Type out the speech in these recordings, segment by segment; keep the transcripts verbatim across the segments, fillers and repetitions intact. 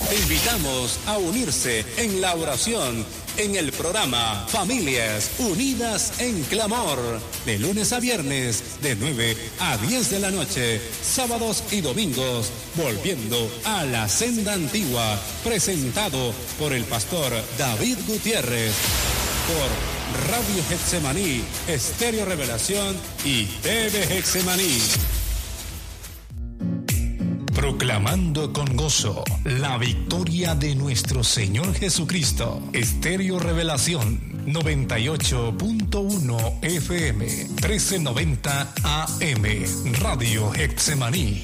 Te invitamos a unirse en la oración en el programa Familias Unidas en Clamor, de lunes a viernes, de nueve a diez de la noche, sábados y domingos, volviendo a la senda antigua, presentado por el pastor David Gutiérrez, por Radio Getsemaní, Estéreo Revelación y T V Getsemaní. Proclamando con gozo la victoria de nuestro Señor Jesucristo. Estéreo Revelación noventa y ocho punto uno F M, trece noventa A M, Radio Getsemaní.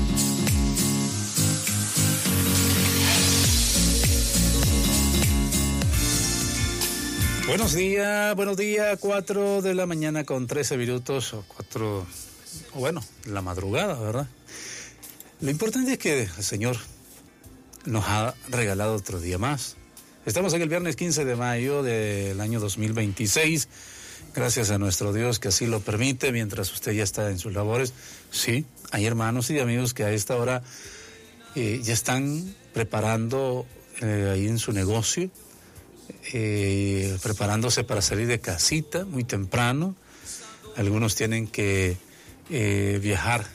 Buenos días, buenos días, cuatro de la mañana con trece minutos, o cuatro, o bueno, la madrugada, ¿verdad? Lo importante es que el Señor nos ha regalado otro día más. Estamos en el viernes quince de mayo del año dos mil veintiséis. Gracias a nuestro Dios que así lo permite, mientras usted ya está en sus labores. Sí, hay hermanos y amigos que a esta hora eh, ya están preparando eh, ahí en su negocio, eh, preparándose para salir de casita muy temprano. Algunos tienen que eh, viajar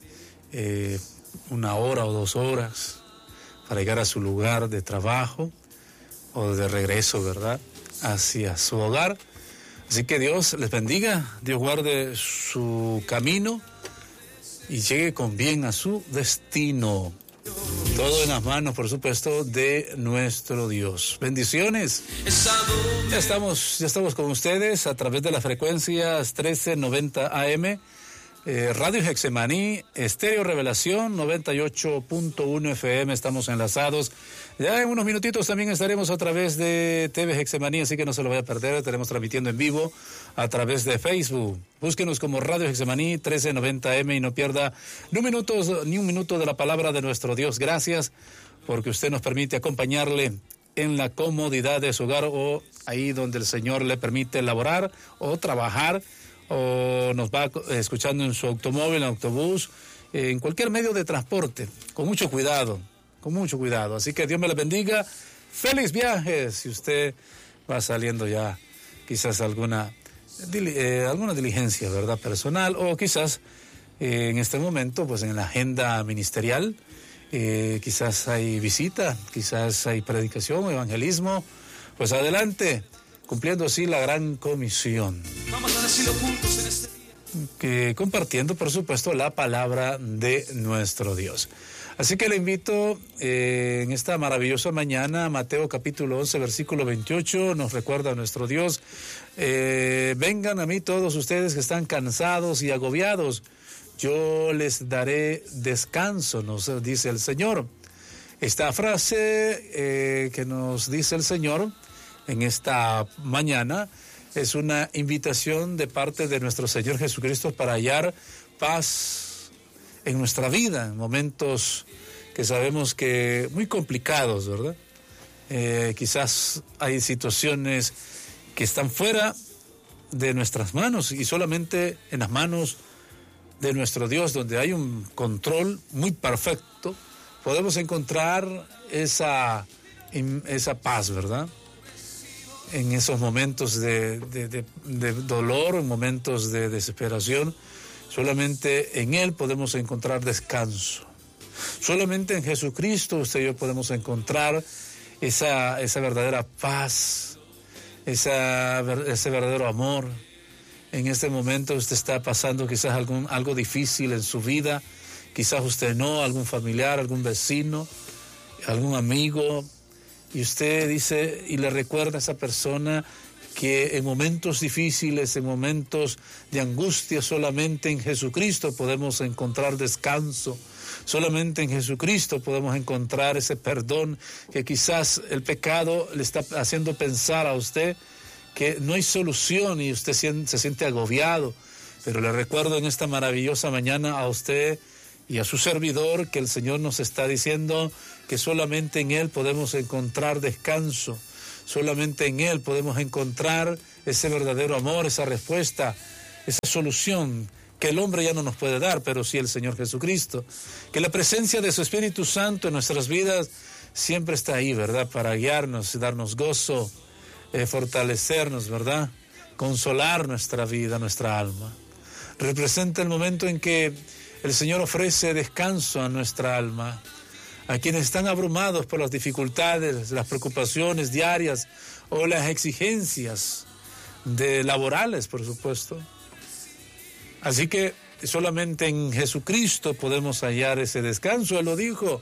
eh, una hora o dos horas para llegar a su lugar de trabajo o de regreso, ¿verdad?, hacia su hogar. Así que Dios les bendiga, Dios guarde su camino y llegue con bien a su destino. Todo en las manos, por supuesto, de nuestro Dios. Bendiciones. Ya estamos, ya estamos con ustedes a través de las frecuencias trece noventa A M, Eh, Radio Getsemaní, Estéreo Revelación noventa y ocho punto uno F M, estamos enlazados. Ya en unos minutitos también estaremos a través de T V Getsemaní, así que no se lo vaya a perder. Estaremos transmitiendo en vivo a través de Facebook. Búsquenos como Radio Getsemaní trece noventa A M y no pierda ni un minuto, ni un minuto de la palabra de nuestro Dios. Gracias porque usted nos permite acompañarle en la comodidad de su hogar o ahí donde el Señor le permite laborar o trabajar, o nos va escuchando en su automóvil, en autobús, en cualquier medio de transporte, con mucho cuidado, con mucho cuidado. Así que Dios me le bendiga. ¡Feliz viaje! Si usted va saliendo ya, quizás alguna, eh, alguna diligencia, ¿verdad?, personal, o quizás eh, en este momento, pues en la agenda ministerial, eh, quizás hay visita, quizás hay predicación, evangelismo, pues adelante, cumpliendo así la gran comisión. Vamos a decirlo juntos en este día. Que compartiendo, por supuesto, la palabra de nuestro Dios. Así que le invito eh, en esta maravillosa mañana, Mateo capítulo once, versículo veintiocho, nos recuerda a nuestro Dios, eh, vengan a mí todos ustedes que están cansados y agobiados, yo les daré descanso, nos dice el Señor. Esta frase eh, que nos dice el Señor en esta mañana es una invitación de parte de nuestro Señor Jesucristo para hallar paz en nuestra vida, en momentos que sabemos que muy complicados, ¿verdad? Eh, quizás hay situaciones que están fuera de nuestras manos y solamente en las manos de nuestro Dios, donde hay un control muy perfecto, podemos encontrar esa, esa paz, ¿verdad? En esos momentos de, de, de, de dolor, en momentos de desesperación, solamente en Él podemos encontrar descanso. Solamente en Jesucristo usted y yo podemos encontrar esa, esa verdadera paz, esa, ese verdadero amor. En este momento usted está pasando quizás algún, algo difícil en su vida, quizás usted no, algún familiar, algún vecino, algún amigo, y usted dice y le recuerda a esa persona que en momentos difíciles, en momentos de angustia, solamente en Jesucristo podemos encontrar descanso. Solamente en Jesucristo podemos encontrar ese perdón que quizás el pecado le está haciendo pensar a usted que no hay solución y usted se siente agobiado. Pero le recuerdo en esta maravillosa mañana a usted y a su servidor que el Señor nos está diciendo que solamente en Él podemos encontrar descanso, solamente en Él podemos encontrar ese verdadero amor, esa respuesta, esa solución que el hombre ya no nos puede dar, pero sí el Señor Jesucristo. Que la presencia de su Espíritu Santo en nuestras vidas siempre está ahí, ¿verdad? Para guiarnos, darnos gozo, eh, fortalecernos, ¿verdad? Consolar nuestra vida, nuestra alma. Representa el momento en que el Señor ofrece descanso a nuestra alma, a quienes están abrumados por las dificultades, las preocupaciones diarias o las exigencias de laborales, por supuesto. Así que solamente en Jesucristo podemos hallar ese descanso. Él lo dijo,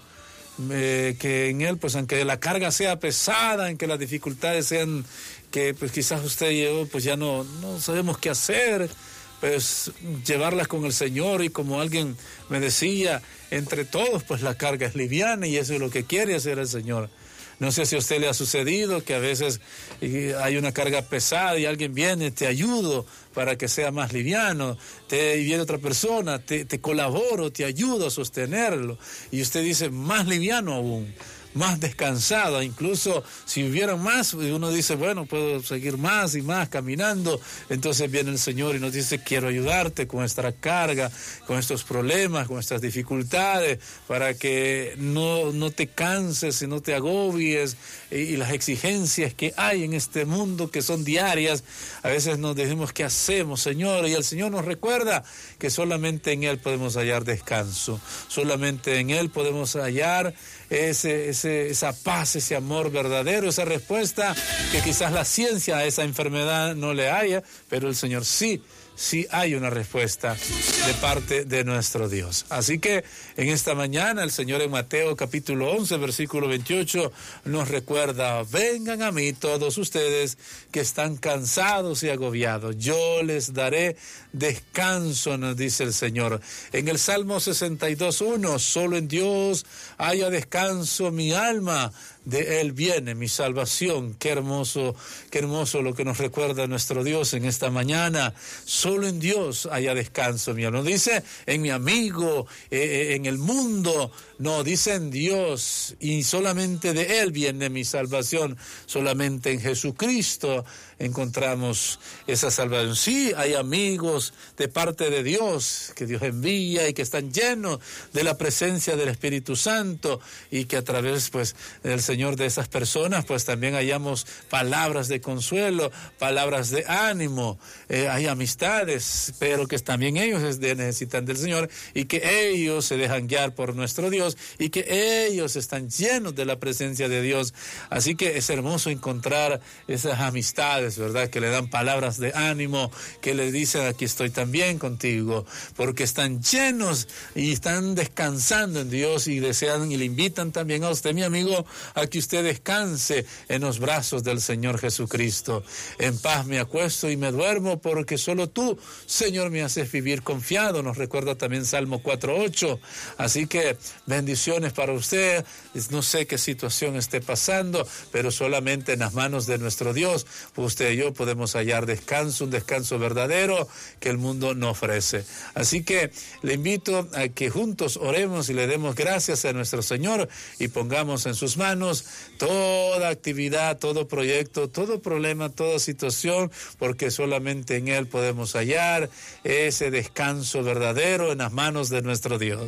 eh, que en Él, pues aunque la carga sea pesada, en que las dificultades sean que pues quizás usted y yo pues ya no, no sabemos qué hacer, pues llevarlas con el Señor, y como alguien me decía, entre todos pues la carga es liviana, y eso es lo que quiere hacer el Señor. No sé si a usted le ha sucedido que a veces hay una carga pesada y alguien viene, te ayudo para que sea más liviano, te, y viene otra persona, te, te colaboro, te ayudo a sostenerlo, y usted dice, más liviano aún, más descansada. Incluso si hubiera más, uno dice, bueno, puedo seguir más y más caminando. Entonces viene el Señor y nos dice, quiero ayudarte con esta carga, con estos problemas, con estas dificultades, para que no, no te canses y no te agobies, y, y las exigencias que hay en este mundo, que son diarias, a veces nos decimos, ¿qué hacemos, Señor? Y el Señor nos recuerda que solamente en Él podemos hallar descanso, solamente en Él podemos hallar ese, ese, esa paz, ese amor verdadero, esa respuesta que quizás la ciencia a esa enfermedad no le haya, pero el Señor sí, sí hay una respuesta de parte de nuestro Dios. Así que en esta mañana el Señor en Mateo capítulo once, versículo veintiocho, nos recuerda, vengan a mí todos ustedes que están cansados y agobiados, yo les daré descanso, nos dice el Señor. En el Salmo sesenta y dos, uno, solo en Dios haya descanso mi alma, de Él viene mi salvación. Qué hermoso, qué hermoso lo que nos recuerda nuestro Dios en esta mañana. Solo en Dios haya descanso, mi alma. No dice en mi amigo, eh, en el mundo, no, dice en Dios, y solamente de Él viene mi salvación. Solamente en Jesucristo encontramos esa salvación. Sí, hay amigos de parte de Dios que Dios envía y que están llenos de la presencia del Espíritu Santo, y que a través pues del Señor, de esas personas, pues también hallamos palabras de consuelo, palabras de ánimo. Eh, hay amistades, pero que también ellos necesitan del Señor, y que ellos se dejan guiar por nuestro Dios, y que ellos están llenos de la presencia de Dios. Así que es hermoso encontrar esas amistades, ¿verdad?, que le dan palabras de ánimo, que le dicen, aquí estoy también contigo, porque están llenos y están descansando en Dios, y desean y le invitan también a usted, mi amigo, a que usted descanse en los brazos del Señor Jesucristo. En paz me acuesto y me duermo, porque solo tú, Señor, me haces vivir confiado, nos recuerda también Salmo cuatro, ocho. Así que bendiciones para usted. No sé qué situación esté pasando, pero solamente en las manos de nuestro Dios, usted y yo podemos hallar descanso, un descanso verdadero que el mundo no ofrece. Así que le invito a que juntos oremos y le demos gracias a nuestro Señor, y pongamos en sus manos toda actividad, todo proyecto, todo problema, toda situación, porque solamente en Él podemos hallar ese descanso verdadero en las manos de nuestro Dios.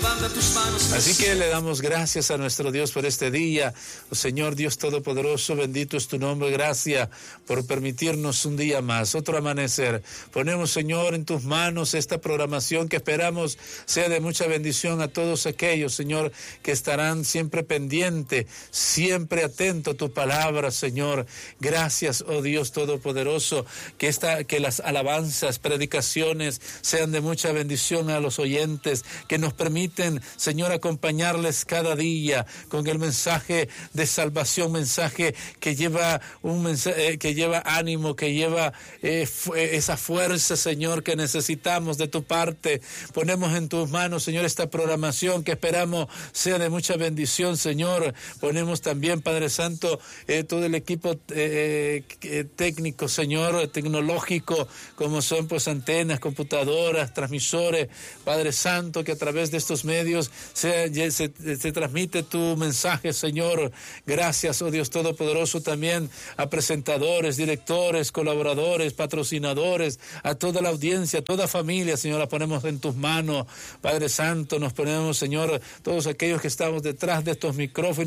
Así que le damos gracias a nuestro Dios por este día. Oh, Señor Dios Todopoderoso, bendito es tu nombre. Gracias por permitirnos un día más, otro amanecer. Ponemos, Señor, en tus manos esta programación que esperamos sea de mucha bendición a todos aquellos, Señor, que estarán siempre pendientes, siempre atento a tu palabra, Señor. Gracias, oh Dios Todopoderoso, que esta, que las alabanzas, predicaciones sean de mucha bendición a los oyentes, que nos permiten, Señor, acompañarles cada día con el mensaje de salvación, mensaje que lleva un mensaje, eh, que lleva ánimo, que lleva eh, fu- esa fuerza, Señor, que necesitamos de tu parte. Ponemos en tus manos, Señor, esta programación que esperamos sea de mucha bendición, Señor. Ponemos también, Padre Santo, eh, todo el equipo eh, eh, técnico, Señor, tecnológico, como son pues antenas, computadoras, transmisores, Padre Santo, que a través de estos medios se, se, se transmite tu mensaje, Señor. Gracias, oh Dios Todopoderoso, también a presentadores, directores, colaboradores, patrocinadores, a toda la audiencia, a toda familia, Señor, la ponemos en tus manos, Padre Santo. Nos ponemos, Señor, todos aquellos que estamos detrás de estos micrófonos, que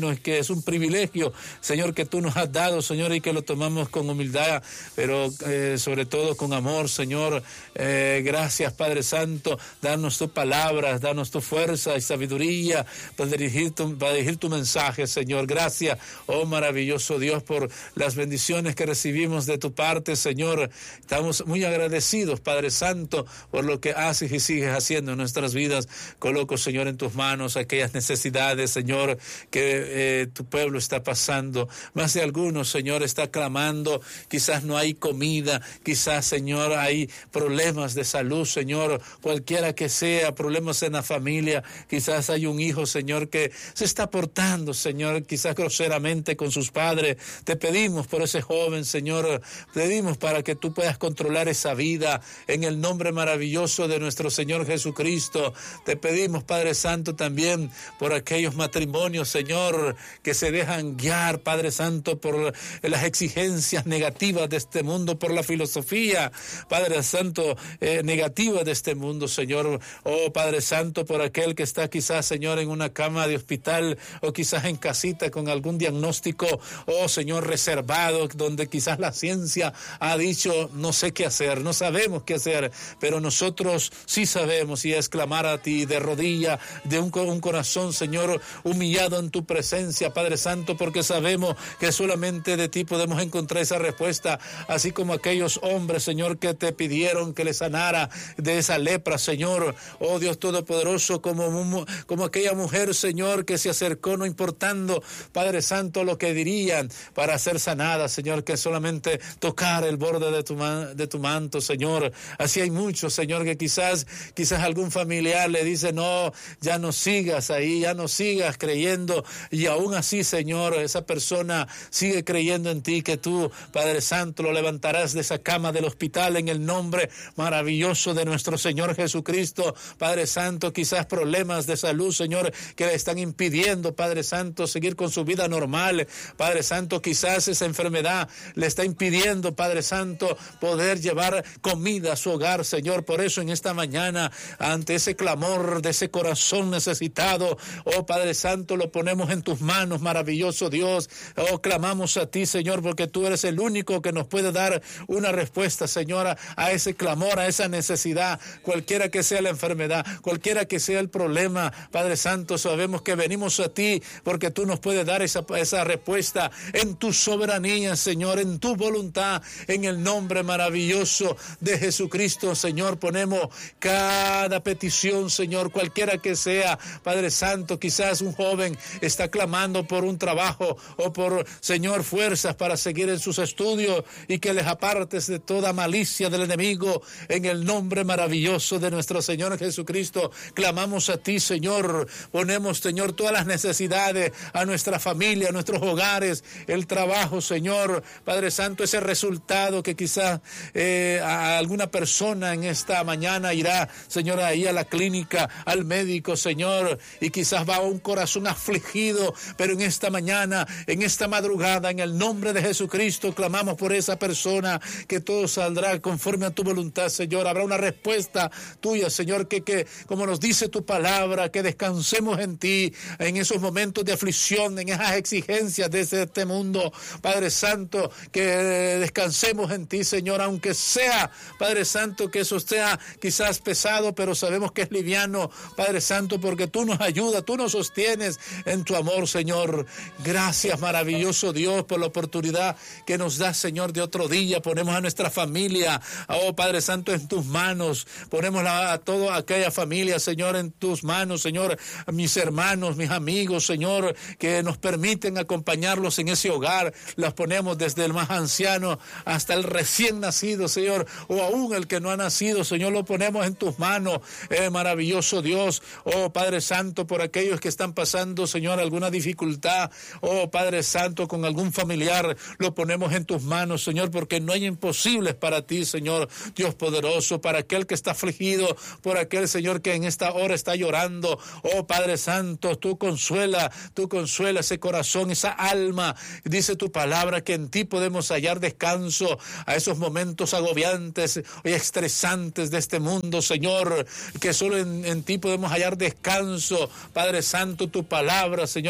es un privilegio, Señor, que tú nos has dado, Señor, y que lo tomamos con humildad, pero eh, sobre todo con amor, Señor. Eh, gracias, Padre Santo, danos tu palabra, danos tu fuerza y sabiduría para dirigir tu, para dirigir tu mensaje, Señor. Gracias, oh maravilloso Dios, por las bendiciones que recibimos de tu parte, Señor. Estamos muy agradecidos, Padre Santo, por lo que haces y sigues haciendo en nuestras vidas. Coloco, Señor, en tus manos aquellas necesidades, Señor, que eh, tu pueblo está pasando. Más de algunos, Señor, está clamando. Quizás no hay comida, quizás, Señor, hay problemas de salud, Señor, cualquiera que sea, problemas en la familia. Quizás hay un hijo, Señor, que se está portando, Señor, quizás groseramente con sus padres. Te pedimos por ese joven, Señor, pedimos para que tú puedas controlar esa vida en el nombre maravilloso de nuestro Señor Jesucristo. Te pedimos, Padre Santo, también por aquellos matrimonios, Señor, que se dejan guiar, Padre Santo, por las exigencias negativas de este mundo, por la filosofía, Padre Santo, eh, negativa de este mundo, Señor. Oh, Padre Santo, por aquel que está quizás, Señor, en una cama de hospital o quizás en casita con algún diagnóstico, oh, Señor, reservado, donde quizás la ciencia ha dicho, no sé qué hacer, no sabemos qué hacer, pero nosotros sí sabemos, y es clamar a ti de rodilla, de un, un corazón, Señor, humillado en tu presencia, Padre Santo, porque sabemos que solamente de ti podemos encontrar esa respuesta, así como aquellos hombres, Señor, que te pidieron que les sanara de esa lepra, Señor. Oh, Dios Todopoderoso, como, como aquella mujer, Señor, que se acercó no importando, Padre Santo, lo que dirían para ser sanada, Señor, que solamente tocar el borde de tu, de tu manto, Señor. Así hay muchos, Señor, que quizás, quizás algún familiar le dice, no, ya no sigas ahí, ya no sigas creyendo, y aún así, Señor, esa persona sigue creyendo en ti, que tú, Padre Santo, lo levantarás de esa cama del hospital en el nombre maravilloso de nuestro Señor Jesucristo. Padre Santo, quizás problemas de salud, Señor, que le están impidiendo, Padre Santo, seguir con su vida normal. Padre Santo, quizás esa enfermedad le está impidiendo, Padre Santo, poder llevar comida a su hogar, Señor. Por eso en esta mañana, ante ese clamor de ese corazón necesitado, oh Padre Santo, lo ponemos en tus manos, maravilloso Dios. Oh, clamamos a ti, Señor, porque tú eres el único que nos puede dar una respuesta, Señora, a ese clamor, a esa necesidad, cualquiera que sea la enfermedad, cualquiera que sea el problema. Padre Santo, sabemos que venimos a ti porque tú nos puedes dar esa, esa respuesta en tu soberanía, Señor, en tu voluntad, en el nombre maravilloso de Jesucristo, Señor. Ponemos cada petición, Señor, cualquiera que sea, Padre Santo. Quizás un joven está clamando por un trabajo o por, Señor, fuerzas para seguir en sus estudios, y que les apartes de toda malicia del enemigo en el nombre maravilloso de nuestro Señor Jesucristo. Clamamos a ti, Señor. Ponemos, Señor, todas las necesidades a nuestra familia, a nuestros hogares, el trabajo, Señor. Padre Santo, ese resultado que quizás eh, a alguna persona en esta mañana irá, Señor, ahí a la clínica, al médico, Señor, y quizás va a un corazón afligido, pero en esta mañana, en esta madrugada, en el nombre de Jesucristo, clamamos por esa persona, que todo saldrá conforme a tu voluntad, Señor. Habrá una respuesta tuya, Señor, que, que como nos dice tu palabra, que descansemos en ti en esos momentos de aflicción, en esas exigencias de este mundo, Padre Santo, que descansemos en ti, Señor, aunque sea, Padre Santo, que eso sea quizás pesado, pero sabemos que es liviano, Padre Santo, porque tú nos ayudas, tú nos sostienes en tu amor, Señor. Gracias, maravilloso Dios, por la oportunidad que nos das, Señor, de otro día. Ponemos a nuestra familia, oh Padre Santo, en tus manos. Ponemos a, a toda aquella familia, Señor, en tus manos, Señor. A mis hermanos, mis amigos, Señor, que nos permiten acompañarlos en ese hogar. Las ponemos desde el más anciano hasta el recién nacido, Señor, o aún el que no ha nacido, Señor, lo ponemos en tus manos. Eh, maravilloso Dios, oh Padre Santo, por aquellos que están pasando, Señor, alguna dificultad, oh Padre Santo, con algún familiar, lo ponemos en tus manos, Señor, porque no hay imposibles para ti, Señor, Dios poderoso. Para aquel que está afligido, por aquel, Señor, que en esta hora está llorando, oh Padre Santo, tú consuela, tú consuela ese corazón, esa alma. Dice tu palabra que en ti podemos hallar descanso a esos momentos agobiantes y estresantes de este mundo, Señor, que solo en, en ti podemos hallar descanso. Padre Santo, tu palabra, Señor, nos expresa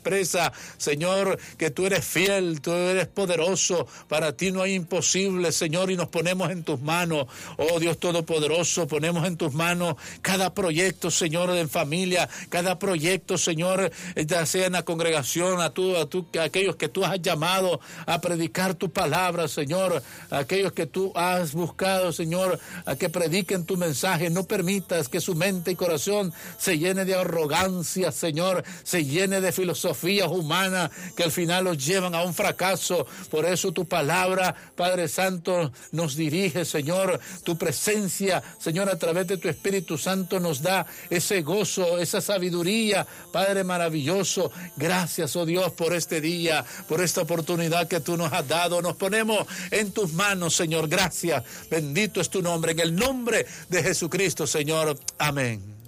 empresa, Señor, que tú eres fiel, tú eres poderoso, para ti no hay imposible, Señor, y nos ponemos en tus manos. Oh Dios Todopoderoso, ponemos en tus manos cada proyecto, Señor, en familia, cada proyecto, Señor, ya sea en la congregación, a, tú, a, tú, a aquellos que tú has llamado a predicar tu palabra, Señor, a aquellos que tú has buscado, Señor, a que prediquen tu mensaje. No permitas que su mente y corazón se llene de arrogancia, Señor, se llene de filosofías humanas que al final los llevan a un fracaso. Por eso tu palabra, Padre Santo, nos dirige, Señor. Tu presencia, Señor, a través de tu Espíritu Santo nos da ese gozo, esa sabiduría, Padre maravilloso. Gracias, oh Dios, por este día, por esta oportunidad que tú nos has dado. Nos ponemos en tus manos, Señor. Gracias. Bendito es tu nombre. En el nombre de Jesucristo, Señor. Amén.